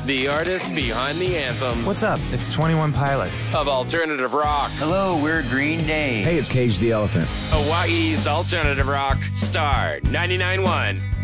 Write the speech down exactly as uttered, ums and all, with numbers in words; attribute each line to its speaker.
Speaker 1: the artists behind the anthems.
Speaker 2: What's up? It's twenty-one Pilots.
Speaker 1: Of alternative rock.
Speaker 3: Hello, we're Green Day.
Speaker 4: Hey, it's Cage the Elephant.
Speaker 1: Hawaii's alternative rock. Star ninety-nine point one.